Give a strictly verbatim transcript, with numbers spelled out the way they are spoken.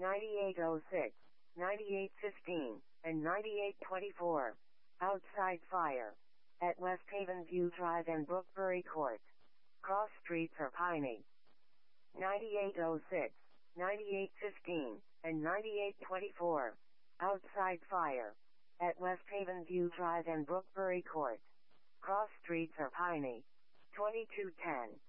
ninety-eight oh six, ninety-eight fifteen, and ninety-eight twenty-four. Outside fire. At West Haven View Drive and Brookbury Court. Cross streets are piney. ninety-eight oh six, ninety-eight fifteen, and ninety-eight twenty-four. Outside fire. At West Haven View Drive and Brookbury Court. Cross streets are piney. twenty-two ten.